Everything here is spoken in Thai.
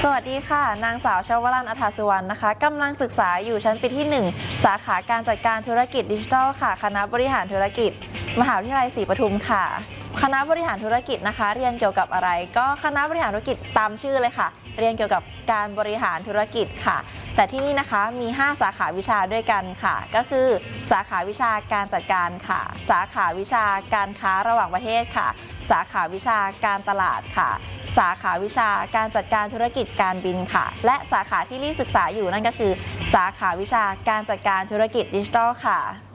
สวัสดีค่ะนางสาวชวรัญ อัฏฐสุวรรณนะคะกำลังศึกษาอยู่ชั้นปีที่ 1 สาขาการจัดการธุรกิจดิจิทัลค่ะคณะบริหารธุรกิจมหาวิทยาลัยศรีปทุมค่ะคณะบริหารธุรกิจนะคะเรียนเกี่ยวกับอะไรก็คณะบริหารธุรกิจตามชื่อเลยค่ะเรียนเกี่ยวกับการบริหารธุรกิจค่ะแต่ที่นี่นะคะมี5สาขาวิชาด้วยกันค่ะก็คือสาขาวิชาการจัดการค่ะสาขาวิชาการค้าระหว่างประเทศค่ะสาขาวิชาการตลาดค่ะสาขาวิชาการจัดการธุรกิจการบินค่ะและสาขาที่รีศึกษาอยู่นั่นก็คือสาขาวิชาการจัดการธุรกิจดิจิทัลค่ะ